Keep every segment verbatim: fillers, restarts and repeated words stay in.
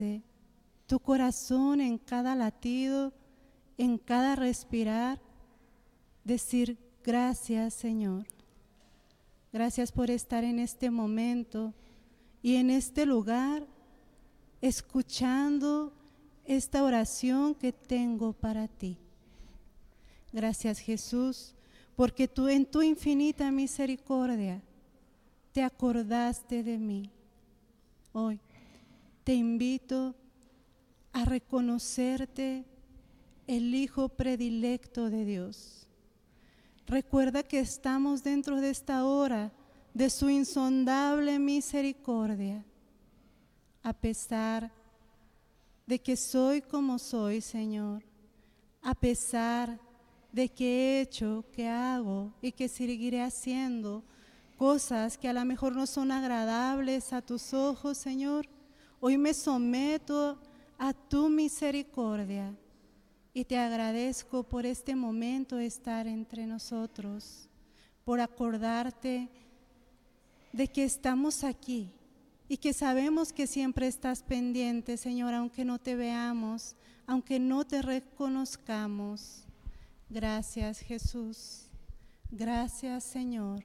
tu corazón en cada latido, en cada respirar, decir gracias, Señor. Gracias por estar en este momento y en este lugar, escuchando esta oración que tengo para ti. Gracias, Jesús, porque tú en tu infinita misericordia te acordaste de mí. Hoy te invito a reconocerte el Hijo predilecto de Dios. Recuerda que estamos dentro de esta hora de su insondable misericordia. A pesar de que soy como soy, Señor, a pesar de que he hecho, que hago y que seguiré haciendo cosas que a lo mejor no son agradables a tus ojos, Señor, hoy me someto a tu misericordia y te agradezco por este momento de estar entre nosotros, por acordarte de que estamos aquí y que sabemos que siempre estás pendiente, Señor, aunque no te veamos, aunque no te reconozcamos. Gracias, Jesús. Gracias, Señor.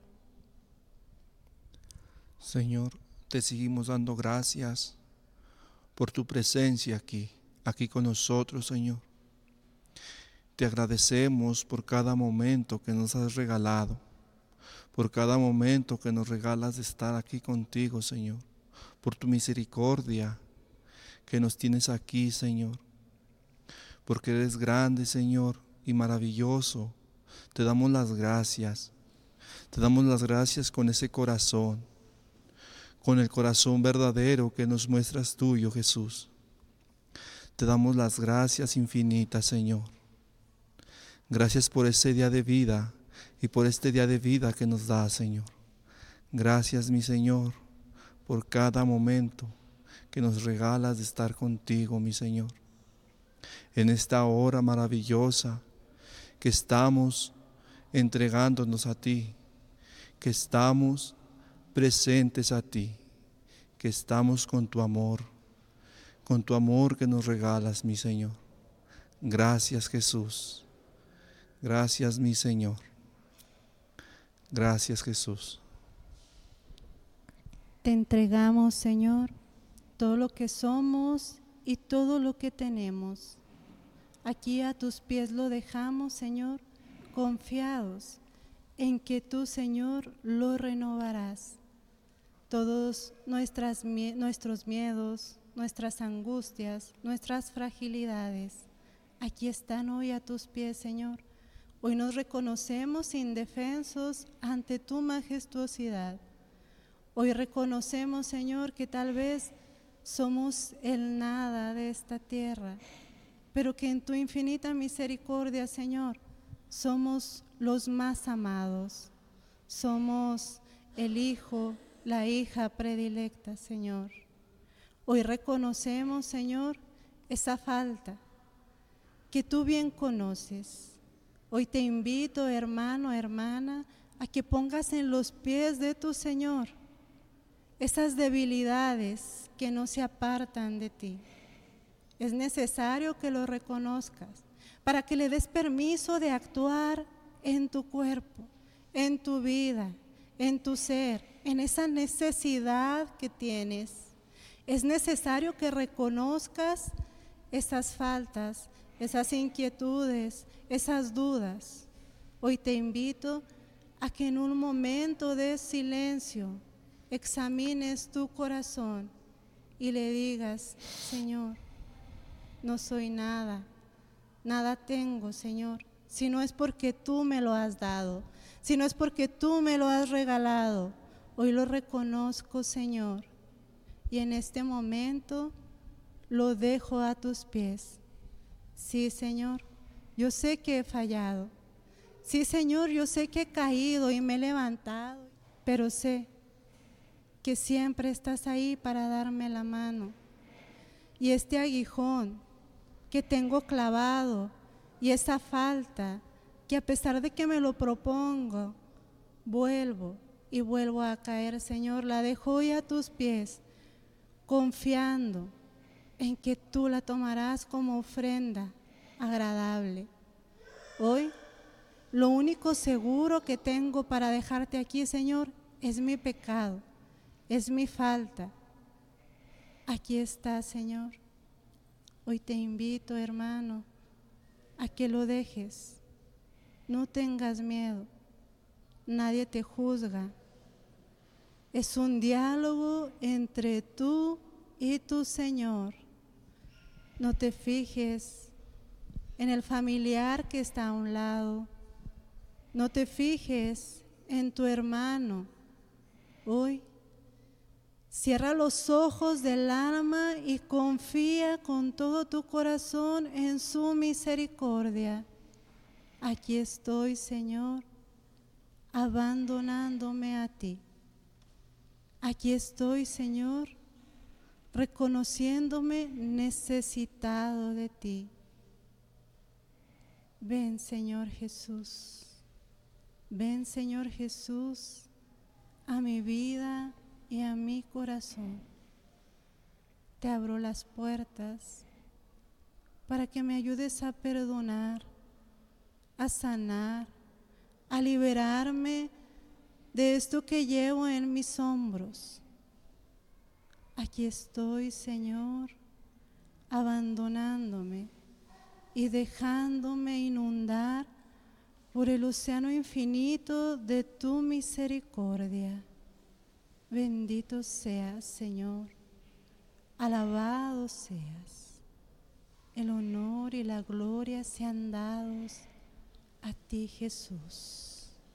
Señor, te seguimos dando gracias por tu presencia aquí, aquí con nosotros, Señor. Te agradecemos por cada momento que nos has regalado, por cada momento que nos regalas de estar aquí contigo, Señor, por tu misericordia que nos tienes aquí, Señor, porque eres grande, Señor, y maravilloso. Te damos las gracias, te damos las gracias con ese corazón, con el corazón verdadero que nos muestras tuyo, Jesús. Te damos las gracias infinitas, Señor. Gracias por ese día de vida y por este día de vida que nos da, Señor. Gracias, mi Señor, por cada momento que nos regalas de estar contigo, mi Señor. En esta hora maravillosa que estamos entregándonos a ti, que estamos presentes a ti, que estamos con tu amor, con tu amor que nos regalas, mi Señor. Gracias, Jesús. Gracias, mi Señor. Gracias, Jesús. Te entregamos, Señor, todo lo que somos y todo lo que tenemos. Aquí a tus pies lo dejamos, Señor, confiados en que tú, Señor, lo renovarás. Todos nuestras, nuestros miedos, nuestras angustias, nuestras fragilidades, aquí están hoy a tus pies, Señor. Hoy nos reconocemos indefensos ante tu majestuosidad. Hoy reconocemos, Señor, que tal vez somos el nada de esta tierra, pero que en tu infinita misericordia, Señor, somos los más amados. Somos el hijo, la hija predilecta, Señor. Hoy reconocemos, Señor, esa falta que tú bien conoces. Hoy te invito, hermano, hermana, a que pongas en los pies de tu Señor esas debilidades que no se apartan de ti. Es necesario que lo reconozcas para que le des permiso de actuar en tu cuerpo, en tu vida, en tu ser, en esa necesidad que tienes. Es necesario que reconozcas esas faltas, esas inquietudes, esas dudas. Hoy te invito a que en un momento de silencio examines tu corazón y le digas: Señor, no soy nada, nada tengo, Señor, si no es porque tú me lo has dado, si no es porque tú me lo has regalado. Hoy lo reconozco, Señor, y en este momento lo dejo a tus pies. Sí, Señor, yo sé que he fallado. Sí, Señor, yo sé que he caído y me he levantado, pero sé que siempre estás ahí para darme la mano. Y este aguijón que tengo clavado y esa falta que a pesar de que me lo propongo, vuelvo y vuelvo a caer, Señor, la dejo hoy a tus pies, confiando en que tú la tomarás como ofrenda agradable. Hoy, lo único seguro que tengo para dejarte aquí, Señor, es mi pecado, es mi falta. Aquí está, Señor. Hoy te invito, hermano, a que lo dejes. No tengas miedo. Nadie te juzga. Es un diálogo entre tú y tu Señor. No te fijes en el familiar que está a un lado. No te fijes en tu hermano. Hoy, cierra los ojos del alma y confía con todo tu corazón en su misericordia. Aquí estoy, Señor, abandonándome a ti. Aquí estoy, Señor, reconociéndome necesitado de ti. Ven, Señor Jesús. Ven, Señor Jesús, a mi vida y a mi corazón. Te abro las puertas para que me ayudes a perdonar, a sanar, a liberarme de esto que llevo en mis hombros. Aquí estoy, Señor, abandonándome y dejándome inundar por el océano infinito de tu misericordia. Bendito seas, Señor, alabado seas. El honor y la gloria sean dados a ti, Jesús.